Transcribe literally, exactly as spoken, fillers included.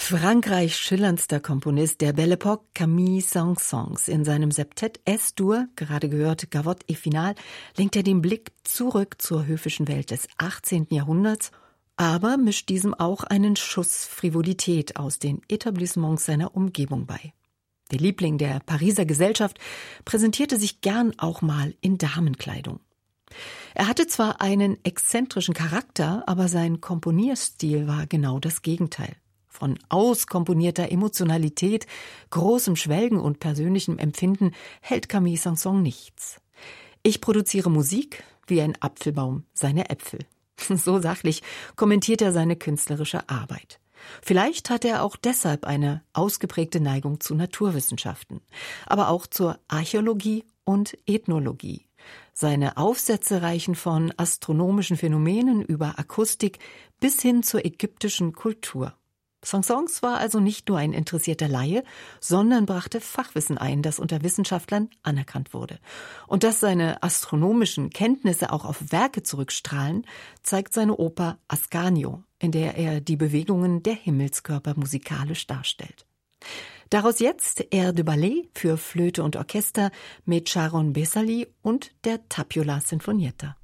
Frankreichs schillerndster Komponist der Belle Époque, Camille Saint-Saëns. In seinem Septett S-Dur, gerade gehört Gavotte et Finale, lenkt er den Blick zurück zur höfischen Welt des achtzehnten Jahrhunderts, aber mischt diesem auch einen Schuss Frivolität aus den Etablissements seiner Umgebung bei. Der Liebling der Pariser Gesellschaft präsentierte sich gern auch mal in Damenkleidung. Er hatte zwar einen exzentrischen Charakter, aber sein Komponierstil war genau das Gegenteil. Von auskomponierter Emotionalität, großem Schwelgen und persönlichem Empfinden hält Camille Saint-Saëns nichts. Ich produziere Musik wie ein Apfelbaum seine Äpfel. So sachlich kommentiert er seine künstlerische Arbeit. Vielleicht hat er auch deshalb eine ausgeprägte Neigung zu Naturwissenschaften, aber auch zur Archäologie und Ethnologie. Seine Aufsätze reichen von astronomischen Phänomenen über Akustik bis hin zur ägyptischen Kultur. Saint-Saëns war also nicht nur ein interessierter Laie, sondern brachte Fachwissen ein, das unter Wissenschaftlern anerkannt wurde. Und dass seine astronomischen Kenntnisse auch auf Werke zurückstrahlen, zeigt seine Oper Ascanio, in der er die Bewegungen der Himmelskörper musikalisch darstellt. Daraus jetzt Air de Ballet für Flöte und Orchester mit Sharon Bessali und der Tapiola Sinfonietta.